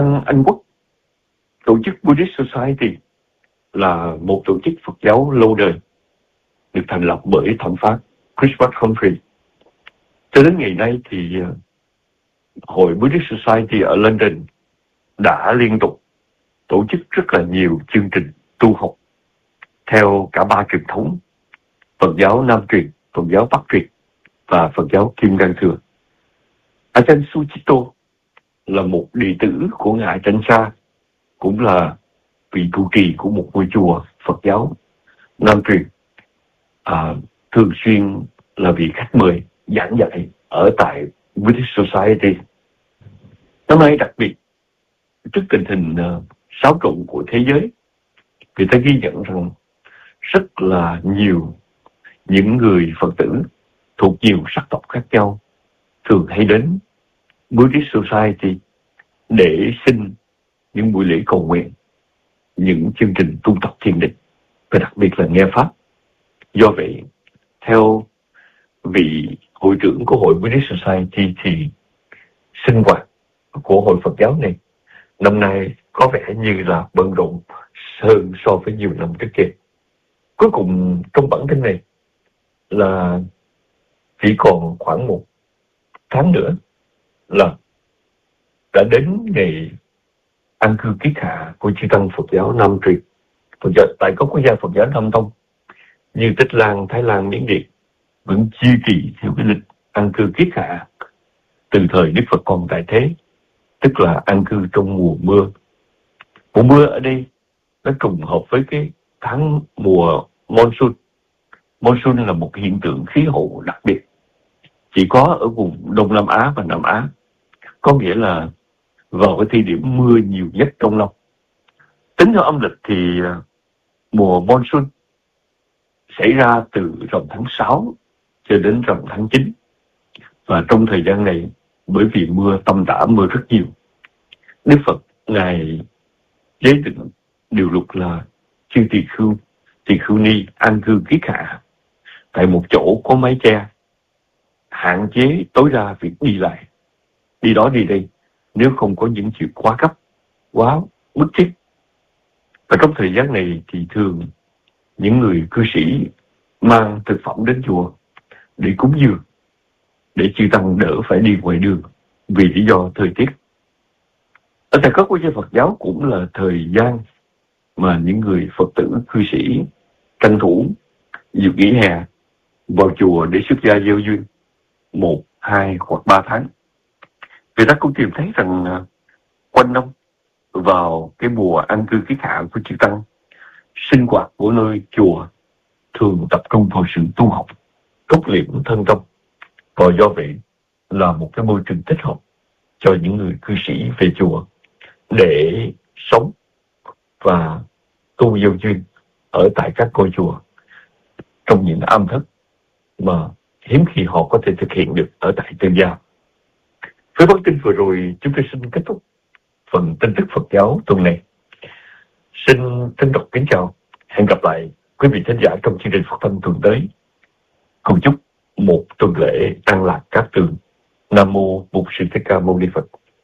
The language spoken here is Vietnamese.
Anh Quốc, tổ chức Buddhist Society là một tổ chức Phật giáo lâu đời, được thành lập bởi thẩm phán Christopher Humphrey. Cho đến ngày nay thì Hội Buddhist Society ở London đã liên tục tổ chức rất là nhiều chương trình tu học theo cả ba truyền thống: Phật giáo Nam truyền, Phật giáo Bắc truyền và Phật giáo Kim Cang Thừa. Ajahn Sucitto là một đệ tử của ngài Tránh Sa, cũng là vị trụ trì của một ngôi chùa Phật giáo Nam truyền, thường xuyên là vị khách mời giảng dạy ở tại Buddhist Society. Năm nay đặc biệt, trước tình hình xáo trộn của thế giới, người ta ghi nhận rằng rất là nhiều những người Phật tử thuộc nhiều sắc tộc khác nhau thường hay đến Buddhist Society để xin những buổi lễ cầu nguyện, những chương trình tu tập thiền định và đặc biệt là nghe Pháp. Do vậy, theo vị hội trưởng của hội Buddhist Society thì sinh hoạt của hội Phật giáo này năm nay có vẻ như là bận rộn hơn so với nhiều năm trước kia. Cuối cùng trong bản tin này là chỉ còn khoảng 1 tháng nữa là đã đến ngày an cư kiết hạ của chư tăng Phật giáo Nam truyền. Tại các quốc gia Phật giáo Nam tông như Tích Lan, Thái Lan, Miến Điện vẫn duy trì theo cái lịch an cư kiết hạ từ thời Đức Phật còn tại thế, tức là an cư trong mùa mưa. Mùa mưa ở đây nó trùng hợp với cái tháng mùa monsoon. Monsoon là một hiện tượng khí hậu đặc biệt, chỉ có ở vùng Đông Nam Á và Nam Á, có nghĩa là vào cái thời điểm mưa nhiều nhất trong năm. Tính theo âm lịch thì mùa monsoon xảy ra từ rằm tháng 6 cho đến rằm tháng 9. Và trong thời gian này, bởi vì mưa tầm tã, mưa rất nhiều, Đức Phật Ngài chế định điều luật là chư tỳ khưu ni an cư kiết hạ tại một chỗ có mái che, hạn chế tối đa việc đi lại, đi đó đi đây, nếu không có những chuyện quá gấp, quá bức thiết. Và trong thời gian này thì thường những người cư sĩ mang thực phẩm đến chùa để cúng dường, để chư tăng đỡ phải đi ngoài đường vì lý do thời tiết. Ở tại các quốc gia Phật giáo cũng là thời gian mà những người Phật tử cư sĩ tranh thủ dịp nghỉ hè vào chùa để xuất gia gieo duyên 1, 2 hoặc 3 tháng. Người ta cũng tìm thấy rằng quanh năm vào cái mùa an cư kiết hạ của chư tăng, sinh hoạt của nơi chùa thường tập trung vào sự tu học, cốt liễm thân tâm, và do vậy là một cái môi trường thích hợp cho những người cư sĩ về chùa để sống và tu gieo duyên ở tại các ngôi chùa trong những âm thất mà hiếm khi họ có thể thực hiện được ở tại tư gia. Với bản tin vừa rồi, chúng tôi xin kết thúc phần tin tức Phật giáo tuần này. Xin trân trọng kính chào, hẹn gặp lại quý vị thính giả trong chương trình Phật Thanh tuần tới. Cầu chúc một tuần lễ an lạc cát tường. Nam mô Bổn Sư Thích Ca Mâu Ni Phật.